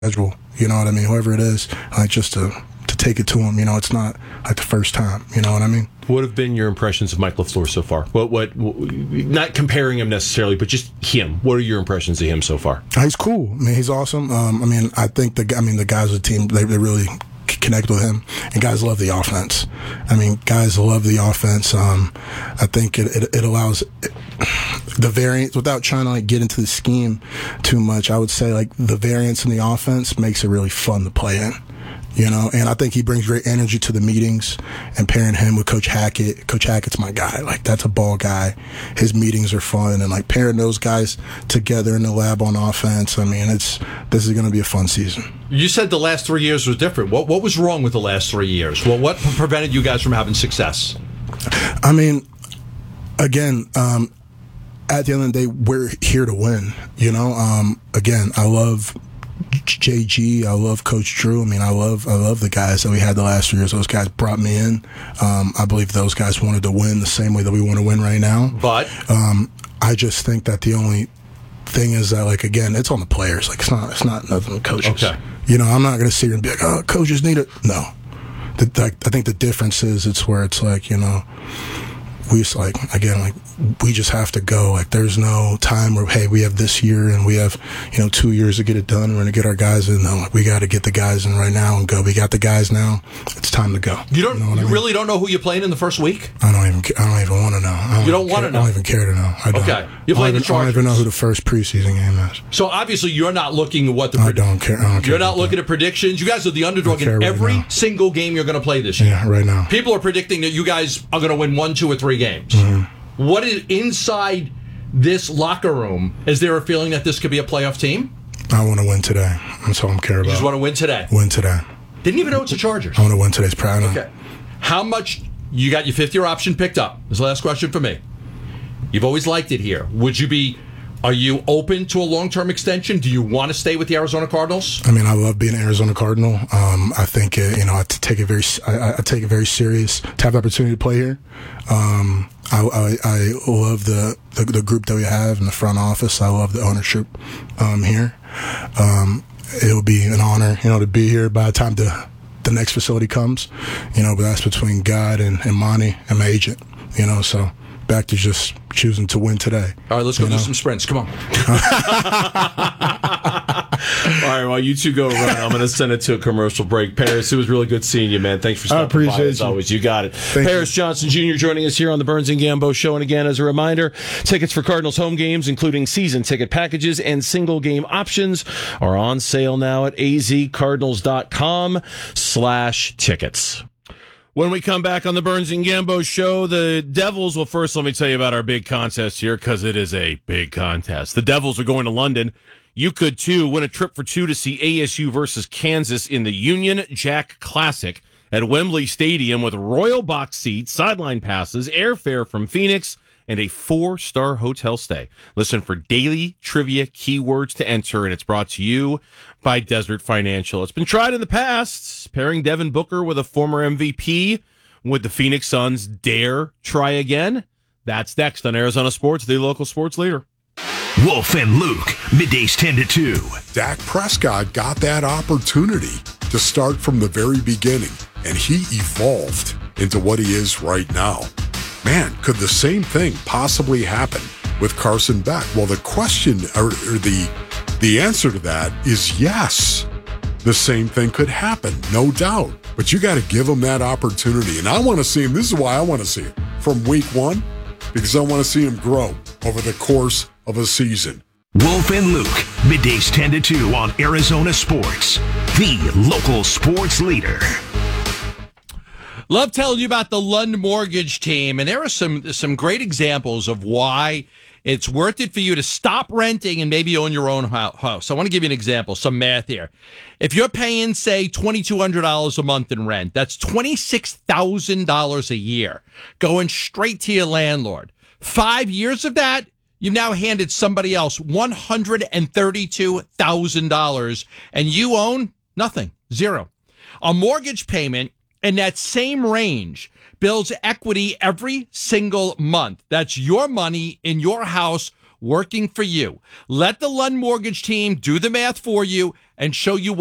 schedule. You know what I mean? Whoever it is, just to take it to him. It's not like the first time. You know what I mean? What have been your impressions of Mike LaFleur so far? What not comparing him necessarily, but just him. What are your impressions of him so far? He's cool. I mean, he's awesome. I think the guys of the team, they really connect with him, and guys love the offense. Guys love the offense. I think it allows the variance without trying to get into the scheme too much. I would say the variance in the offense makes it really fun to play in. And I think he brings great energy to the meetings, and pairing him with Coach Hackett. Coach Hackett's my guy. That's a ball guy. His meetings are fun, and pairing those guys together in the lab on offense. This is going to be a fun season. You said the last 3 years was different. What was wrong with the last 3 years? Well, what prevented you guys from having success? Again, at the end of the day, we're here to win. Again, I love JG. I love Coach Drew. I love the guys that we had the last 3 years. Those guys brought me in. I believe those guys wanted to win the same way that we want to win right now. But I just think that the only thing is that, again, it's on the players. It's not nothing with coaches. Okay. I'm not going to sit here and be like, oh, coaches need it. No. I think the difference is it's where it's we just we just have to go. There's no time where, hey, we have this year and we have 2 years to get it done. We're going to get our guys in. No, we got to get the guys in right now and go. We got the guys now. It's time to go. You really don't know who you're playing in the first week? I don't even want to know. You don't want to know? I don't even care to know. I don't. Okay. You're playing the Chargers. I don't even know who the first preseason game is. So obviously you're not looking at what the. I don't care. You're not looking at predictions. You guys are the underdog in every single game you're going to play this year. Yeah, right now. People are predicting that you guys are going to win 1, 2, or 3 games. Mm-hmm. What is inside this locker room? Is there a feeling that this could be a playoff team? I want to win today. That's all I'm care about. You just want to win today? Win today. Didn't even know it's the Chargers. I want to win today's proud. Okay. How much you got your 5th-year option picked up? This is the last question for me. You've always liked it here. Are you open to a long-term extension? Do you want to stay with the Arizona Cardinals? I love being an Arizona Cardinal. I think I take it very serious to have the opportunity to play here. I love the group that we have in the front office. I love the ownership here. It'll be an honor, to be here by the time the next facility comes. But that's between God and Monty and my agent. So back to just choosing to win today. All right, let's go do some sprints. Come on. All right, while you two go run, I'm going to send it to a commercial break. Paris, it was really good seeing you, man. Thanks for stopping by as always. You got it. Paris Johnson Jr. joining us here on the Burns and Gambo Show. And again, as a reminder, tickets for Cardinals home games, including season ticket packages and single game options, are on sale now at azcardinals.com/tickets. When we come back on the Burns and Gambo Show, the Devils, well, first let me tell you about our big contest here, because it is a big contest. The Devils are going to London. You could, too, win a trip for 2 to see ASU versus Kansas in the Union Jack Classic at Wembley Stadium with Royal box seats, sideline passes, airfare from Phoenix, and a 4-star hotel stay. Listen for daily trivia keywords to enter, and it's brought to you by Desert Financial. It's been tried in the past, pairing Devin Booker with a former MVP. Would the Phoenix Suns dare try again? That's next on Arizona Sports, the local sports leader. Wolf and Luke, middays 10 to 2. Dak Prescott got that opportunity to start from the very beginning, and he evolved into what he is right now. Man, could the same thing possibly happen with Carson Beck? Well, the question, or the answer to that is yes. The same thing could happen, no doubt. But you got to give him that opportunity. And I want to see him, this is why I want to see him, from week 1, because I want to see him grow over the course of a season. Wolf and Luke, middays 10 to 2 on Arizona Sports, the local sports leader. Love telling you about the Lund Mortgage team, and there are some great examples of why it's worth it for you to stop renting and maybe own your own house. I want to give you an example, some math here. If you're paying, say, $2,200 a month in rent, that's $26,000 a year going straight to your landlord. 5 years of that, you've now handed somebody else $132,000, and you own nothing, zero. A mortgage payment in that same range builds equity every single month. That's your money in your house working for you. Let the Lund Mortgage team do the math for you and show you